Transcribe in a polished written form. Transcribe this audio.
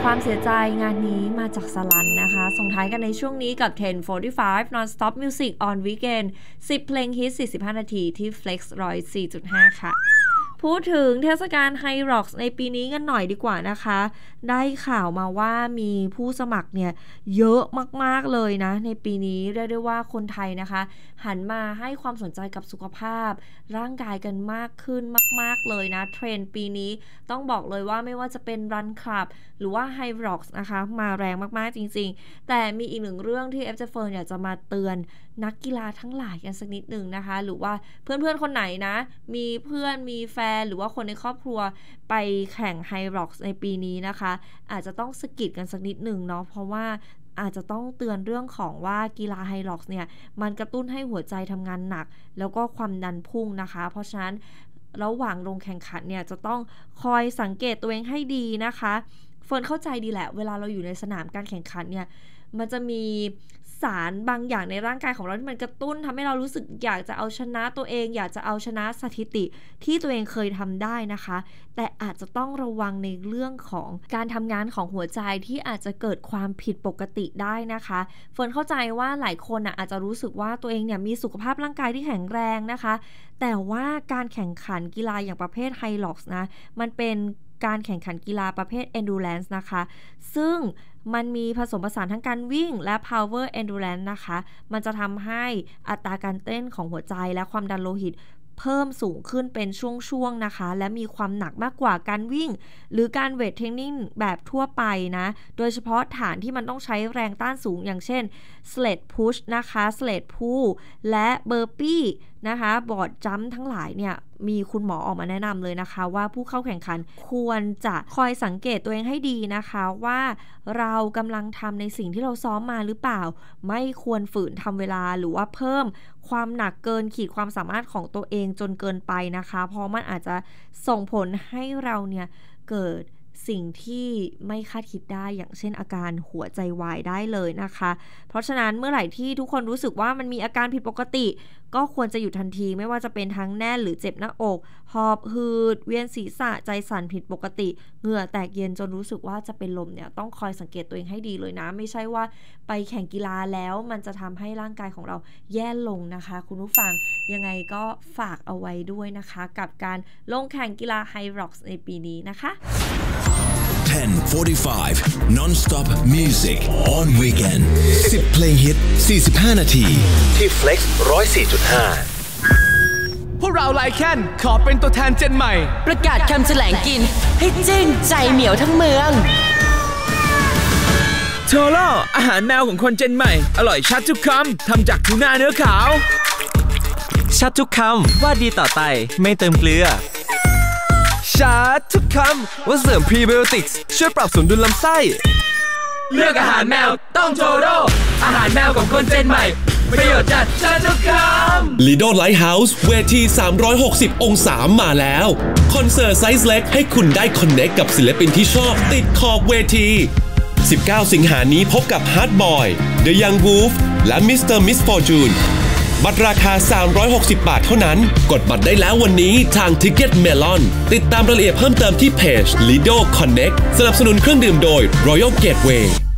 ความเสียใจงานนี้มาจากสลันนะคะส่งท้ายกันในช่วงนี้กับ 10:45 Non-Stop Music on Weekend 10 เพลงฮิต 45 นาทีที่ Flex 104.5 ค่ะพูดถึงเทศกาลไฮร็อกส์ในปีนี้กันหน่อยดีกว่านะคะได้ข่าวมาว่ามีผู้สมัครเนี่ยเยอะมากๆเลยนะในปีนี้เรียกได้ว่าคนไทยนะคะหันมาให้ความสนใจกับสุขภาพร่างกายกันมากขึ้นมากๆเลยนะเทรนด์ปีนี้ต้องบอกเลยว่าไม่ว่าจะเป็น Run Club หรือว่า High Rocks นะคะมาแรงมากๆจริงๆแต่มีอีกหนึ่งเรื่องที่ F. J. Fern อยากจะมาเตือนนักกีฬาทั้งหลายกันสักนิดนึงนะคะหรือว่าเพื่อนๆคนไหนนะมีเพื่อนมีแฟนหรือว่าคนในครอบครัวไปแข่ง High Rocks ในปีนี้นะคะอาจจะต้องสะกิดกันสักนิดนึงเนาะเพราะว่าอาจจะต้องเตือนเรื่องของว่ากีฬาไฮร็อกเนี่ยมันกระตุ้นให้หัวใจทำงานหนักแล้วก็ความดันพุ่งนะคะเพราะฉะนั้นระหว่างลงแข่งขันเนี่ยจะต้องคอยสังเกตตัวเองให้ดีนะคะเฟิร์นเข้าใจดีแหละเวลาเราอยู่ในสนามการแข่งขันเนี่ยมันจะมีสารบางอย่างในร่างกายของเราที่มันกระตุ้นทำให้เรารู้สึกอยากจะเอาชนะตัวเองอยากจะเอาชนะสถิติที่ตัวเองเคยทำได้นะคะแต่อาจจะต้องระวังในเรื่องของการทำงานของหัวใจที่อาจจะเกิดความผิดปกติได้นะคะเฟิร์นเข้าใจว่าหลายคนอาจจะรู้สึกว่าตัวเองเนี่ยมีสุขภาพร่างกายที่แข็งแรงนะคะแต่ว่าการแข่งขันกีฬาอย่างประเภทไฮร็อกส์นะมันเป็นการแข่งขันกีฬาประเภท endurance นะคะซึ่งมันมีผสมผสานทั้งการวิ่งและ power endurance นะคะมันจะทำให้อัตราการเต้นของหัวใจและความดันโลหิตเพิ่มสูงขึ้นเป็นช่วงๆนะคะและมีความหนักมากกว่าการวิ่งหรือการเวทเทรนนิ่งแบบทั่วไปนะโดยเฉพาะฐานที่มันต้องใช้แรงต้านสูงอย่างเช่น sled push นะคะ sled pull และ burpee นะคะบอร์ดจัมป์ทั้งหลายเนี่ยมีคุณหมอออกมาแนะนำเลยนะคะว่าผู้เข้าแข่งขันควรจะคอยสังเกตตัวเองให้ดีนะคะว่าเรากำลังทำในสิ่งที่เราซ้อมมาหรือเปล่าไม่ควรฝืนทำเวลาหรือว่าเพิ่มความหนักเกินขีดความสามารถของตัวเองจนเกินไปนะคะเพราะมันอาจจะส่งผลให้เราเนี่ยเกิดสิ่งที่ไม่คาดคิดได้อย่างเช่นอาการหัวใจวายได้เลยนะคะเพราะฉะนั้นเมื่อไหร่ที่ทุกคนรู้สึกว่ามันมีอาการผิดปกติก็ควรจะหยุดทันทีไม่ว่าจะเป็นทั้งแน่นหรือเจ็บหน้าอกหอบหืดเวียนศีรษะใจสั่นผิดปกติเหงื่อแตกเย็นจนรู้สึกว่าจะเป็นลมเนี่ยต้องคอยสังเกตตัวเองให้ดีเลยนะไม่ใช่ว่าไปแข่งกีฬาแล้วมันจะทำให้ร่างกายของเราแย่ลงนะคะคุณผู้ฟังยังไงก็ฝากเอาไว้ด้วยนะคะกับการลงแข่งกีฬาไฮร็อกส์ในปีนี้นะคะ 10:45 Non-Stop Music on Weekend 10 เพลงฮิต 45 นาทีที่ Flex 104.5 พวกเราไลแคนขอเป็นตัวแทนเจนใหม่ประกาศคำแถลงกินให้จึ้งใจเหมียวทั้งเมืองโทโร่อาหารแมวของคนเจนใหม่อร่อยชัดทุกคำทำจากทูน่าเนื้อขาวชัดทุกคำว่าดีต่อไตไม่เติมเกลือชัดทุกคำว่าเสริมพรีไบโอติกส์ช่วยปรับสมดุลลำไส้เลือกอาหารแมวต้องโทโร่อาหารแมวของคนเจนใหม่ประโยชน์จัดชัดทุกคำ Lido Lighthouse เวที360องศามาแล้วคอนเสิร์ตไซส์เล็กให้คุณได้คอนเนคกับศิลปินที่ชอบติดขอบเวที19 สิงหานี้พบกับ Hard Boy The Young Wolf และ Mr. Miss Fortuneบัตรราคา360 บาทเท่านั้นกดบัตรได้แล้ววันนี้ทาง Ticket Melon ติดตามรายละเอียดเพิ่มเติมที่เพจ Lido Connect สนับสนุนเครื่องดื่มโดย Royal Gateway